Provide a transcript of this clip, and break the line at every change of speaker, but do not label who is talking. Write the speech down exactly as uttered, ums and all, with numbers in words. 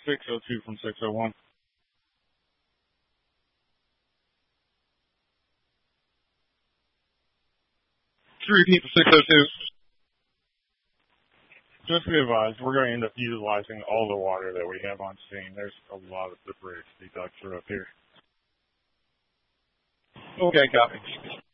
six oh two from six oh one. To repeat the six oh two. Just be advised, we're going to end up utilizing all the water that we have on scene. There's a lot of debris to be dug through up here. Okay, copy.